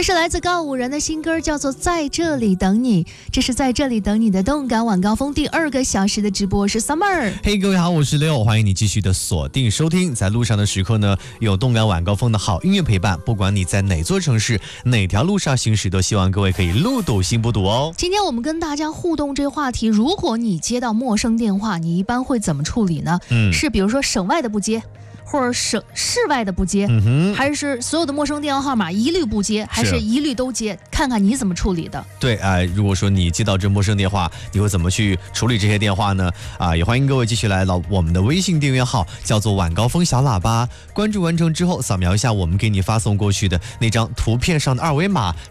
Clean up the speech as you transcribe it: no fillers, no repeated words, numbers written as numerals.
这是来自告五人的新歌，叫做《在这里等你》。这是在这里等你的动感晚高峰第2个小时的直播，是 Summer。 嘿，各位好，我是 Leo， 欢迎你继续的锁定收听。在路上的时刻呢，有动感晚高峰的好音乐陪伴，不管你在哪座城市、哪条路上行驶，都希望各位可以路堵心不堵哦。 今天我们跟大家互动这个话题，如果你接到陌生电话，你一般会怎么处理呢？是比如说省外的不接，或者市外的不接，还是所有的陌生电话号码一律不接，还是一律都接？看看你怎么处理的。 对如果说你接到这陌生电话，你会怎么去处理这些电话呢？也欢迎各位继续来到我们的微信订阅号，叫做晚高峰小喇叭。关注完成之后，扫描一下我们给你发送过去的那张图片上的二维码。